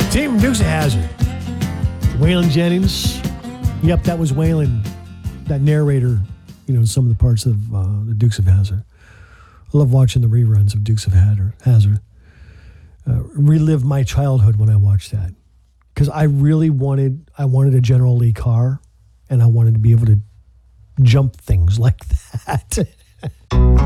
Team Dukes of Hazzard. Waylon Jennings. Yep, that was Waylon, that narrator, in some of the parts of the Dukes of Hazzard. I love watching the reruns of Dukes of Hazzard. Relive my childhood when I watched that. Because I really wanted a General Lee car, and I wanted to be able to jump things like that.